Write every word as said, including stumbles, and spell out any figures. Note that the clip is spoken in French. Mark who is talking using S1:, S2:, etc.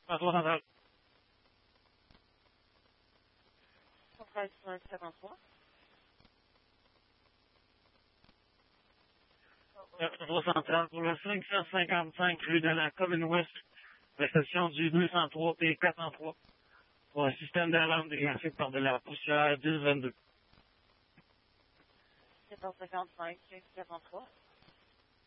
S1: François Central.
S2: treize cinquante-trois.
S1: François Central pour le cinq cent cinquante-cinq rue de la Colline-Ouest, réception du deux cent trois et quatre cent trois pour un système d'alarme déclenché par de la poussière dix vingt-deux.
S2: quatorze cinquante-cinq, quarante-trois.